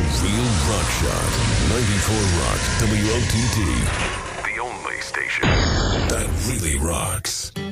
real rock shot. 94 Rock WOTD. The only station that really rocks.